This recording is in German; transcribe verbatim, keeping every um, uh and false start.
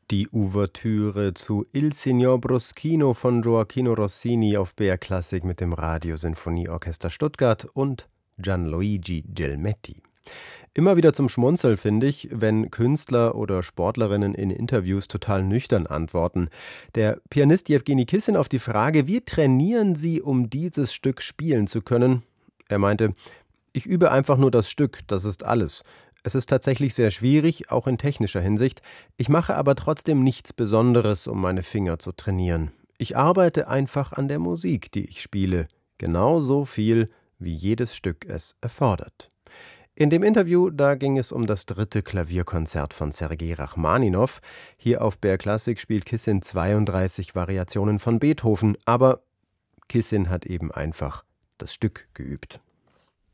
Die Ouvertüre zu Il Signor Bruschino von Gioachino Rossini auf B R Klassik mit dem Radiosinfonieorchester Stuttgart und Gianluigi Gelmetti. Immer wieder zum Schmunzeln, finde ich, wenn Künstler oder Sportlerinnen in Interviews total nüchtern antworten. Der Pianist Jewgeni Kissin auf die Frage, wie trainieren Sie, um dieses Stück spielen zu können? Er meinte, ich übe einfach nur das Stück, das ist alles. Es ist tatsächlich sehr schwierig, auch in technischer Hinsicht. Ich mache aber trotzdem nichts Besonderes, um meine Finger zu trainieren. Ich arbeite einfach an der Musik, die ich spiele. Genauso viel, wie jedes Stück es erfordert. In dem Interview, da ging es um das dritte Klavierkonzert von Sergei Rachmaninow. Hier auf B R Klassik spielt Kissin zweiunddreißig Variationen von Beethoven, aber Kissin hat eben einfach das Stück geübt.